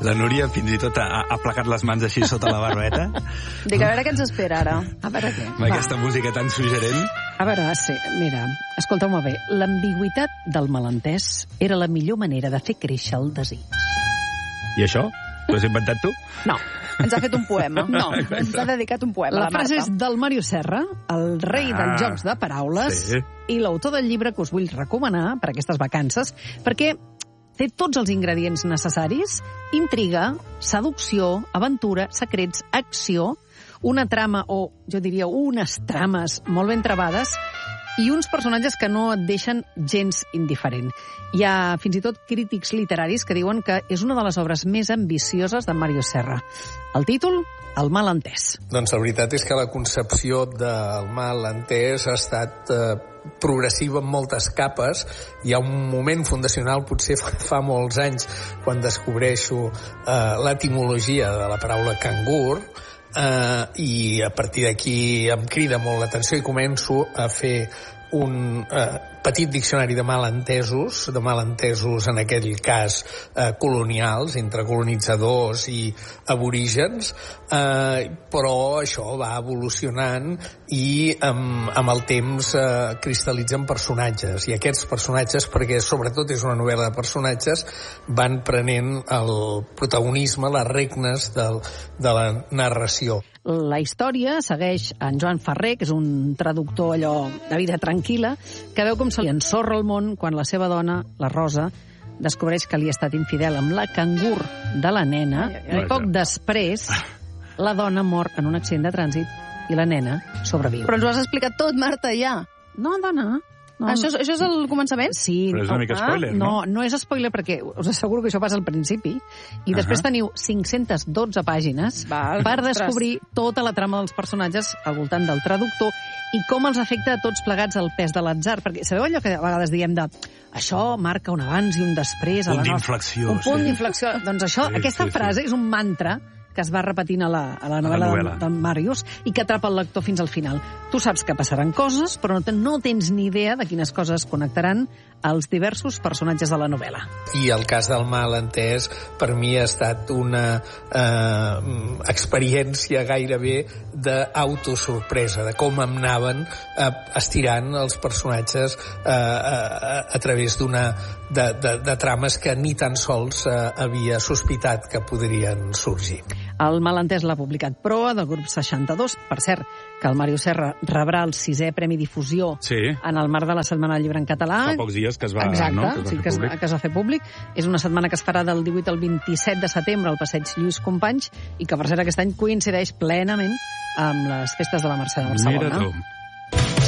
La Núria fins i tot ha plegat les mans així sota la barbeta. Dic, a veure què ens espera ara. A veure què. Amb aquesta música tan suggerent. A veure, sí, mira, escolteu-me bé. L'ambigüitat del malentès era la millor manera de fer créixer el desig. I això? T'ho has inventat tu? No. Ens ha fet un poema. No, ens ha dedicat un poema. La frase és del Màrius Serra, el rei dels jocs de paraules, i l'autor del llibre que us vull recomanar per aquestes vacances, perquè té tots els ingredients necessaris: intriga, seducció, aventura, secrets, acció, una trama, o jo diria unes trames molt ben travades, i uns personatges que no et deixen gens indiferent. Hi ha fins i tot crítics literaris que diuen que és una de les obres més ambicioses de Màrius Serra. El títol, El malentès. Doncs la veritat és que la concepció del malentès ha estat progressiva en moltes capes. Hi ha un moment fundacional, potser fa molts anys, quan descobreixo l'etimologia de la paraula cangur, i a partir d'aquí em crida molt l'atenció i començo a fer un petit diccionari de malentesos en aquell cas colonials, entre colonitzadors i aborígens, però això va evolucionant i amb el temps cristal·litzen personatges, i aquests personatges, perquè sobretot és una novel·la de personatges, van prenent el protagonisme, les regnes de la narració. La història segueix en Joan Ferrer, que és un traductor allò de vida tranquil·la, que veu com se li ensorra el món quan la seva dona, la Rosa, descobreix que li ha estat infidel amb la cangur de la nena, i poc després la dona mor en un accident de trànsit i la nena sobreviu. Però ens ho has explicat tot, Marta, ja. No, dona. No, això és el començament? Sí. Però és una mica spoiler, no? No és spoiler perquè us asseguro que això passa al principi i després teniu 512 pàgines per descobrir tota la trama dels personatges al voltant del traductor i com els afecta a tots plegats el pes de l'atzar. Perquè sabeu allò que a vegades diem de això marca un abans i un després? Un punt d'inflexió. Un punt d'inflexió. Doncs això, aquesta frase és un mantra que es va repetint a la novel·la del Màrius i que atrapa el lector fins al final. Tu saps que passaran coses, però no tens ni idea de quines coses connectaran els diversos personatges de la novel·la. I el cas del malentès per mi ha estat una experiència gairebé d'autosorpresa, de com em anaven estirant els personatges a través de trames que ni tan sols havia sospitat que podrien sorgir. El malentès l'ha publicat Proa, del grup 62. Per cert, que el Màrius Serra rebrà el 6è Premi Difusió en el marc de la Setmana del Llibre en Català. Fa pocs dies que es va, que es va fer públic. És una setmana que es farà del 18 al 27 de setembre al Passeig Lluís Companys i que, per cert, aquest any coincideix plenament amb les festes de la Mercè de Barcelona. Mira tu.